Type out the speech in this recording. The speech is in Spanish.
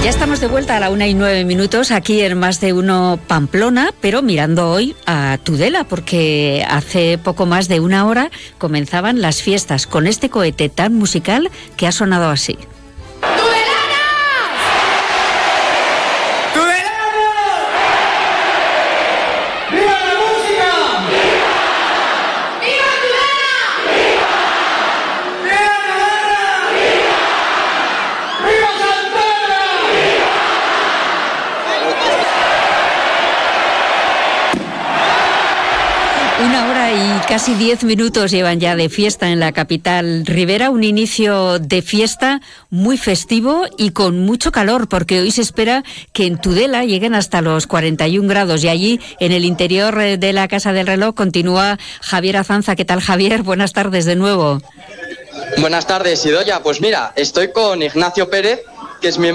Ya estamos de vuelta a la 1:09 aquí en Más de Uno Pamplona, pero mirando hoy a Tudela, porque hace poco más de una hora comenzaban las fiestas con este cohete tan musical que ha sonado así. Una hora y casi 10 minutos llevan ya de fiesta en la capital ribera, un inicio de fiesta muy festivo y con mucho calor, porque hoy se espera que en Tudela lleguen hasta los 41 grados y allí en el interior de la Casa del Reloj continúa Javier Azanza. ¿Qué tal, Javier? Buenas tardes de nuevo. Buenas tardes, Idoia. Pues mira, estoy con Ignacio Pérez, que es miembro